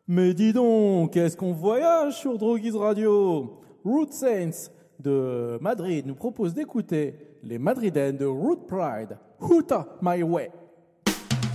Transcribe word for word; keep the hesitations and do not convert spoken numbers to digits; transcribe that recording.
Mais dis donc, qu'est-ce qu'on voyage sur Droguise Radio? Root Saints de Madrid nous propose d'écouter les Madrilènes de Root Pride. Huta My Way.